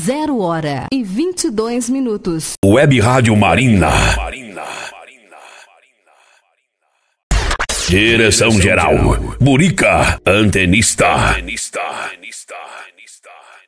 0h22. Web Rádio Marina. Direção geral, Burica, antenista.